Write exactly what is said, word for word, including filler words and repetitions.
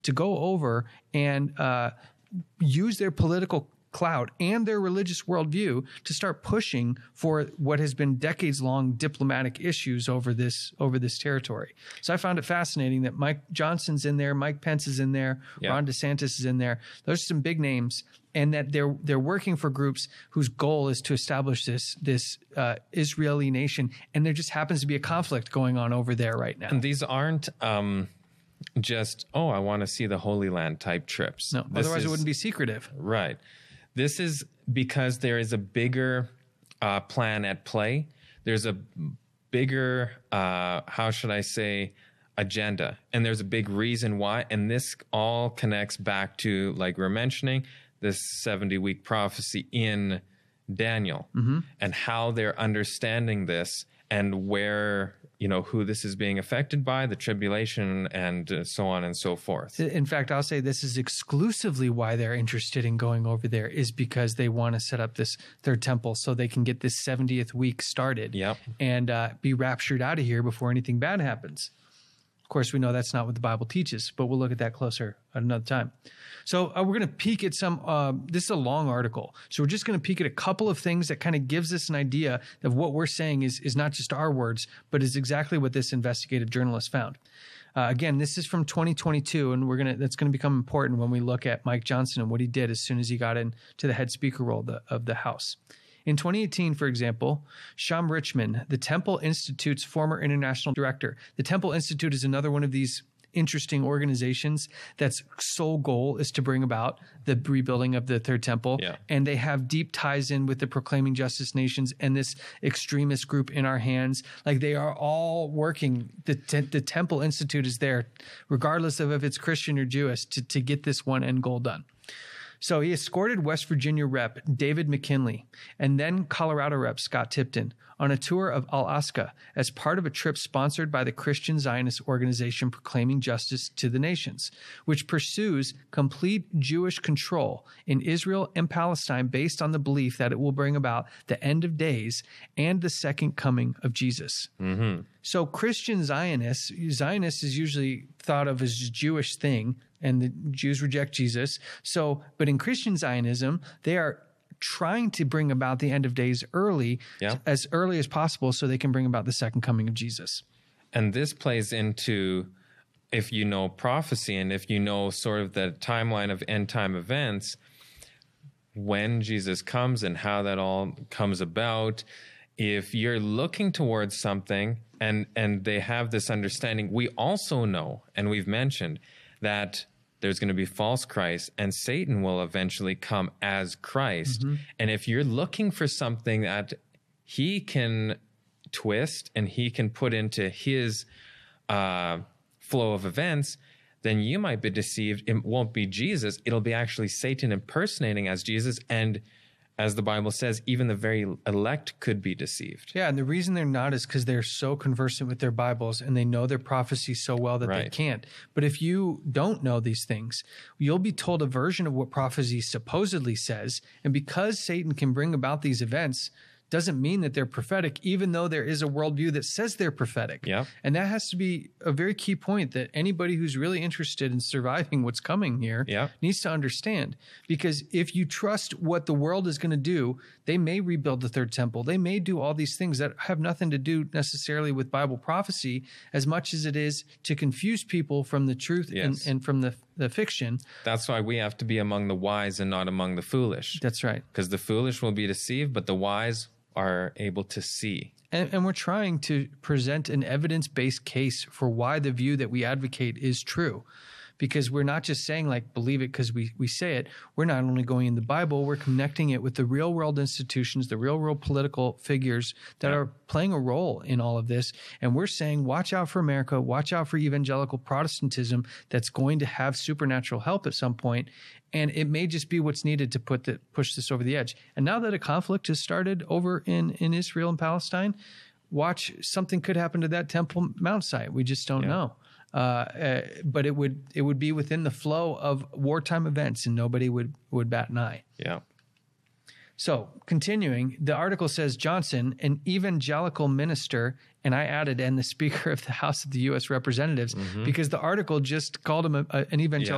to go over and uh, use their political clout and their religious worldview to start pushing for what has been decades-long diplomatic issues over this over this territory. So I found it fascinating that Mike Johnson's in there, Mike Pence is in there, yeah. Ron DeSantis is in there. Those are some big names, and that they're they're working for groups whose goal is to establish this this uh, Israeli nation, and there just happens to be a conflict going on over there right now. And these aren't um, just oh, I want to see the Holy Land type trips. No, this otherwise is, it wouldn't be secretive, right? This is because there is a bigger uh, plan at play. There's a bigger, uh, how should I say, agenda. And there's a big reason why. And this all connects back to, like we're mentioning, this seventy-week prophecy in Daniel, mm-hmm. and how they're understanding this and where, you know, who this is being affected by, the tribulation, and uh, so on and so forth. In fact, I'll say this is exclusively why they're interested in going over there, is because they want to set up this third temple so they can get this seventieth week started, yep. and uh, be raptured out of here before anything bad happens. Of course, we know that's not what the Bible teaches, but we'll look at that closer at another time. So uh, we're going to peek at some, uh, this is a long article, so we're just going to peek at a couple of things that kind of gives us an idea of what we're saying is, is not just our words, but is exactly what this investigative journalist found. Uh, again, this is from twenty twenty-two, and we're gonna that's going to become important when we look at Mike Johnson and what he did as soon as he got into the head speaker role of the, of the House. In twenty eighteen, for example, Sham Richman, the Temple Institute's former international director. The Temple Institute is another one of these interesting organizations that's sole goal is to bring about the rebuilding of the third temple. Yeah. And they have deep ties in with the Proclaiming Justice Nations and this extremist group In Our Hands. Like, they are all working. The, the Temple Institute is there, regardless of if it's Christian or Jewish, to, to get this one end goal done. So he escorted West Virginia Rep David McKinley and then Colorado Rep Scott Tipton on a tour of Alaska as part of a trip sponsored by the Christian Zionist organization Proclaiming Justice to the Nations, which pursues complete Jewish control in Israel and Palestine based on the belief that it will bring about the end of days and the second coming of Jesus. Mm-hmm. So Christian Zionists, Zionists is usually thought of as a Jewish thing, and the Jews reject Jesus. So, but in Christian Zionism, they are trying to bring about the end of days early, yeah. as early as possible, so they can bring about the second coming of Jesus. And this plays into, if you know prophecy and if you know sort of the timeline of end time events, when Jesus comes and how that all comes about. If you're looking towards something and and they have this understanding, we also know, and we've mentioned, that there's going to be false Christ and Satan will eventually come as Christ. Mm-hmm. And if you're looking for something that he can twist and he can put into his uh, flow of events, then you might be deceived. It won't be Jesus. It'll be actually Satan impersonating as Jesus. And as the Bible says, even the very elect could be deceived. Yeah, and the reason they're not is because they're so conversant with their Bibles and they know their prophecy so well that right. they can't. But if you don't know these things, you'll be told a version of what prophecy supposedly says. And because Satan can bring about these events, doesn't mean that they're prophetic, even though there is a worldview that says they're prophetic. Yeah. And that has to be a very key point that anybody who's really interested in surviving what's coming here yeah. needs to understand. Because if you trust what the world is going to do, they may rebuild the third temple. They may do all these things that have nothing to do necessarily with Bible prophecy as much as it is to confuse people from the truth yes. and, and from the, the fiction. That's why we have to be among the wise and not among the foolish. That's right. Because the foolish will be deceived, but the wise are able to see. And, and we're trying to present an evidence-based case for why the view that we advocate is true. Because we're not just saying, like, believe it because we, we say it. We're not only going in the Bible, we're connecting it with the real-world institutions, the real-world political figures that yeah. are playing a role in all of this. And we're saying, watch out for America, watch out for evangelical Protestantism that's going to have supernatural help at some point. And it may just be what's needed to put the, push this over the edge. And now that a conflict has started over in, in Israel and Palestine, watch, something could happen to that Temple Mount site. We just don't yeah. know. Uh, uh, but it would it would be within the flow of wartime events, and nobody would, would bat an eye. Yeah. So, continuing, the article says Johnson, an evangelical minister, and I added, and the Speaker of the House of the U S Representatives, mm-hmm. because the article just called him a, a, an evangelical